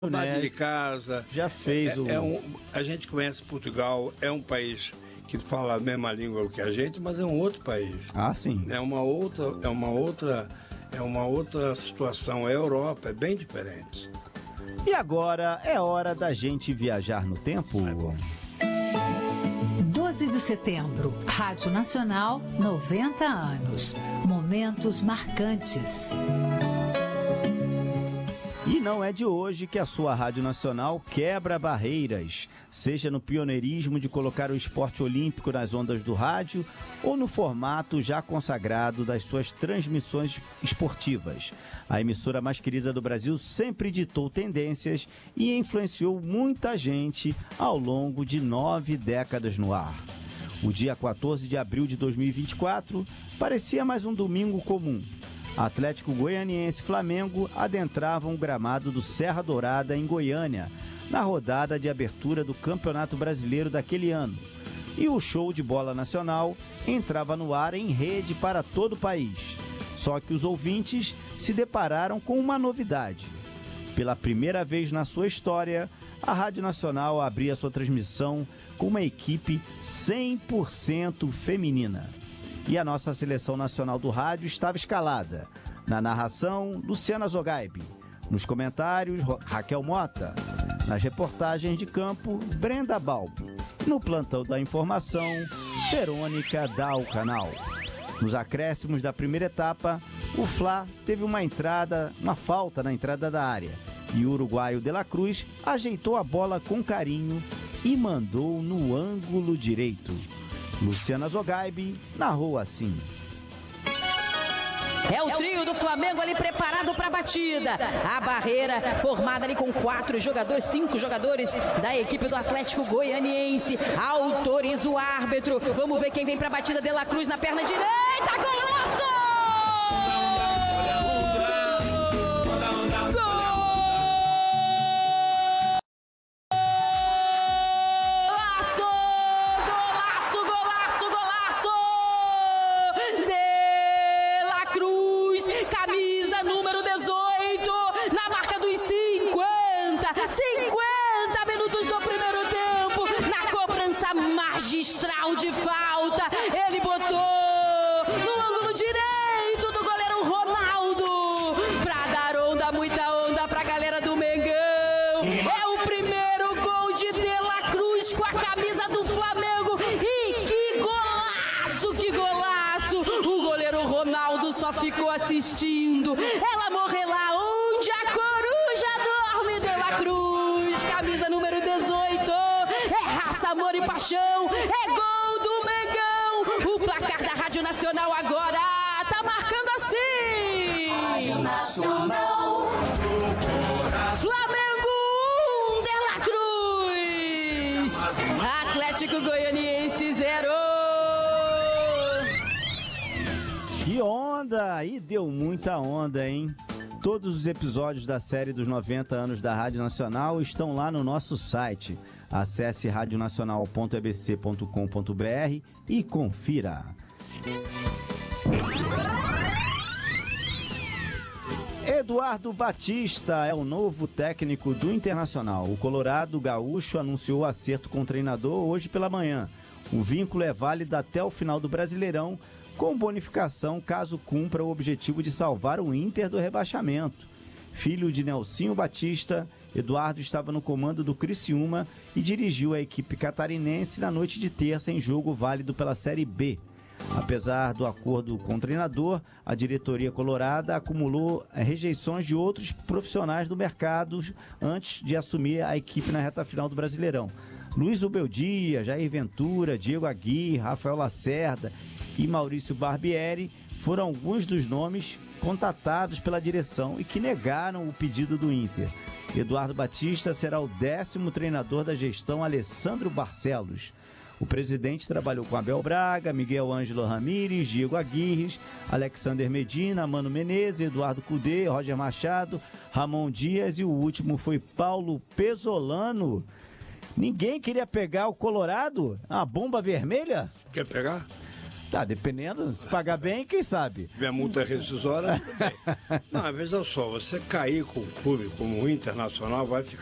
de casa. Já fez a gente conhece Portugal, é um país que fala a mesma língua que a gente, mas é um outro país. Ah, sim. É uma outra situação. A Europa é bem diferente. E agora é hora da gente viajar no tempo. 12 de setembro, Rádio Nacional, 90 anos. Momentos marcantes. E não é de hoje que a sua Rádio Nacional quebra barreiras, seja no pioneirismo de colocar o esporte olímpico nas ondas do rádio ou no formato já consagrado das suas transmissões esportivas. A emissora mais querida do Brasil sempre ditou tendências e influenciou muita gente ao longo de 9 décadas no ar. O dia 14 de abril de 2024 parecia mais um domingo comum. Atlético Goianiense e Flamengo adentravam o gramado do Serra Dourada, em Goiânia, na rodada de abertura do Campeonato Brasileiro daquele ano. E o show de bola nacional entrava no ar em rede para todo o país. Só que os ouvintes se depararam com uma novidade. Pela primeira vez na sua história, a Rádio Nacional abria sua transmissão com uma equipe 100% feminina. E a nossa seleção nacional do rádio estava escalada. Na narração, Luciana Zogaib. Nos comentários, Raquel Mota. Nas reportagens de campo, Brenda Balbi. No plantão da informação, Verônica Dal Canal. Nos acréscimos da primeira etapa, o Fla teve uma falta na entrada da área. E o uruguaio De La Cruz ajeitou a bola com carinho e mandou no ângulo direito. Luciana Zogaib narrou assim. É o trio do Flamengo ali preparado para a batida. A barreira formada ali com 5 jogadores da equipe do Atlético Goianiense. Autoriza o árbitro. Vamos ver quem vem para a batida. De La Cruz na perna direita. Golaço! Camisa número 18, na marca dos 50 minutos do primeiro tempo, na cobrança magistral de falta, ele botou no ângulo direito do goleiro Ronaldo, pra dar onda, muita onda pra galera do Mengão. É o primeiro gol de La Cruz com a camisa do Flamengo, e que golaço, que golaço! O goleiro Ronaldo só ficou assistindo. Ela morreu lá onde a coruja dorme. De La Cruz, camisa número 18. É raça, amor e paixão. É gol do Mengão. O placar da Rádio Nacional agora tá marcando assim. Rádio Nacional. Flamengo 1, De La Cruz. Atlético Goianiense 0. Que onda! Aí deu muita onda, hein? Todos os episódios da série dos 90 anos da Rádio Nacional estão lá no nosso site. Acesse radionacional.ebc.com.br e confira. Eduardo Batista é o novo técnico do Internacional. O Colorado Gaúcho anunciou o acerto com o treinador hoje pela manhã. O vínculo é válido até o final do Brasileirão, com bonificação caso cumpra o objetivo de salvar o Inter do rebaixamento. Filho de Nelsinho Batista, Eduardo estava no comando do Criciúma e dirigiu a equipe catarinense na noite de terça em jogo válido pela Série B. Apesar do acordo com o treinador, a diretoria colorada acumulou rejeições de outros profissionais do mercado antes de assumir a equipe na reta final do Brasileirão. Luiz Ubeldia, Jair Ventura, Diego Aguirre, Rafael Lacerda e Maurício Barbieri foram alguns dos nomes contatados pela direção e que negaram o pedido do Inter. Eduardo Batista será o 10º treinador da gestão Alessandro Barcelos. O presidente trabalhou com Abel Braga, Miguel Ângelo Ramírez, Diego Aguirre, Alexander Medina, Mano Menezes, Eduardo Cudê, Roger Machado, Ramon Dias e o último foi Paulo Pesolano. Ninguém queria pegar o Colorado? A bomba vermelha? Quer pegar? Tá, dependendo, se pagar bem, quem sabe? Se tiver multa rescisória, tudo bem. Não, veja só, você cair com um clube como o Internacional vai ficar